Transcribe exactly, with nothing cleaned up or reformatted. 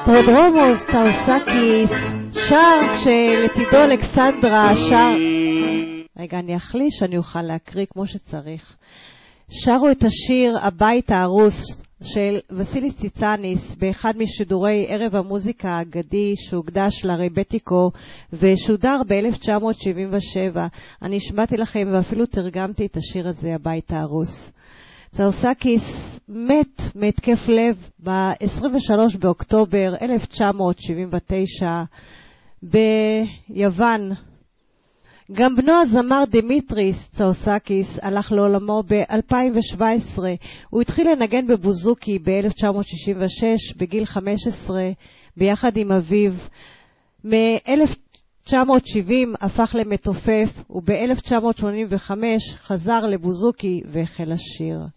פרודרומוס טאוסקיס שר כשלצידו אלכסנדרה שר. רגע, אני אחליש, אני אוכל להקריא כמו שצריך. שרו את השיר הבית ההרוס של וסיליס ציצניס באחד משידורי ערב המוזיקה האגדי שהוקדש לרבטיקו ושודר ב-אלף תשע מאות שבעים ושבע. אני השמעתי לכם ואפילו תרגמתי את השיר הזה, הבית ההרוס. טאוסקיס מת מהתקף לב ב-עשרים ושלושה באוקטובר אלף תשע מאות שבעים ותשע ביוון. גם בנו הזמר דמיטריס טאוסקיס הלך לעולמו ב-אלפיים שבע עשרה. הוא התחיל לנגן בבוזוקי ב-אלף תשע מאות שישים ושש בגיל חמש עשרה ביחד עם אביו. מ-אלף תשע מאות שבעים הפך למתופף, וב-אלף תשע מאות שמונים וחמש חזר לבוזוקי והחל לשיר.